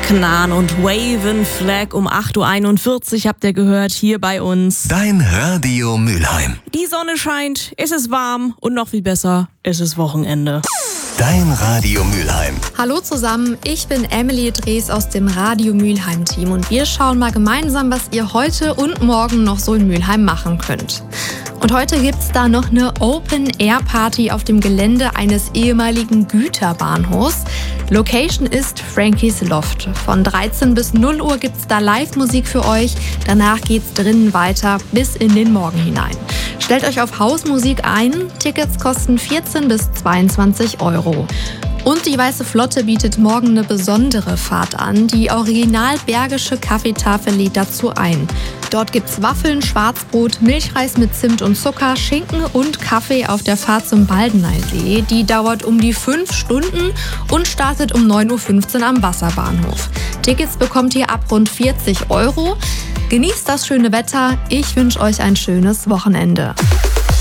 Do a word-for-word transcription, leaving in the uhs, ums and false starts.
Knan und Waven Flag um acht Uhr einundvierzig habt ihr gehört hier bei uns. Dein Radio Mülheim. Die Sonne scheint, es ist warm und noch viel besser, es ist Wochenende. Dein Radio Mülheim. Hallo zusammen, ich bin Emily Drees aus dem Radio Mülheim Team und wir schauen mal gemeinsam, was ihr heute und morgen noch so in Mülheim machen könnt. Und heute gibt's da noch eine Open-Air-Party auf dem Gelände eines ehemaligen Güterbahnhofs. Location ist Frankies Loft. Von dreizehn bis null Uhr gibt's da Live-Musik für euch. Danach geht's drinnen weiter bis in den Morgen hinein. Stellt euch auf Hausmusik ein. Tickets kosten vierzehn bis zweiundzwanzig Euro. Und die Weiße Flotte bietet morgen eine besondere Fahrt an. Die original bergische Kaffeetafel lädt dazu ein. Dort gibt's Waffeln, Schwarzbrot, Milchreis mit Zimt und Zucker, Schinken und Kaffee auf der Fahrt zum Baldeneysee. Die dauert um die fünf Stunden und startet um neun Uhr fünfzehn am Wasserbahnhof. Tickets bekommt ihr ab rund vierzig Euro. Genießt das schöne Wetter. Ich wünsche euch ein schönes Wochenende.